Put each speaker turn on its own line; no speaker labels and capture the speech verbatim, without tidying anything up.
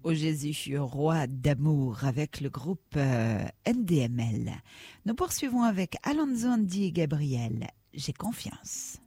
Ô Jésus, roi d'amour, avec le groupe euh, N D M L. Nous poursuivons avec Alonso Andy et Gabriel. J'ai confiance.